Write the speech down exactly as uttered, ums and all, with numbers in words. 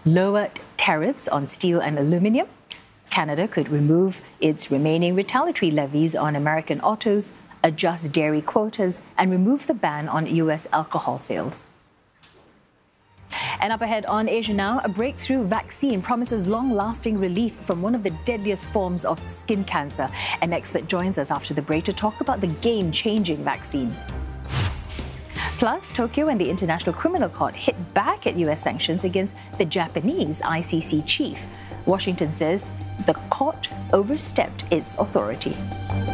lower tariffs on steel and aluminium. Canada could remove its remaining retaliatory levies on American autos, adjust dairy quotas, and remove the ban on U S alcohol sales. And up ahead on Asia Now, a breakthrough vaccine promises long-lasting relief from one of the deadliest forms of skin cancer. An expert joins us after the break to talk about the game-changing vaccine. Plus, Tokyo and the International Criminal Court hit back at U S sanctions against the Japanese I C C chief. Washington says the court overstepped its authority.